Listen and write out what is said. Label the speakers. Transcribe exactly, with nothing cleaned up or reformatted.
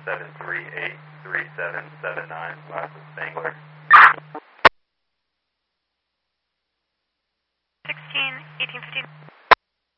Speaker 1: seven three eight three seven seven nine, last is Spangler.
Speaker 2: sixteen, eighteen fifteen.